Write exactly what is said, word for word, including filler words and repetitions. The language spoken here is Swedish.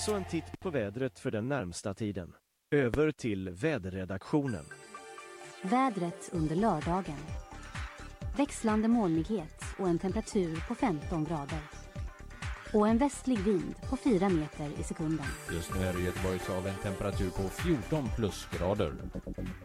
Så en titt på vädret för den närmsta tiden. Över till väderredaktionen. Vädret under lördagen. Växlande molnighet och en temperatur på femton grader. Och en västlig vind på fyra meter i sekunden. Just nu är det Göteborgshav en temperatur på fjorton plusgrader.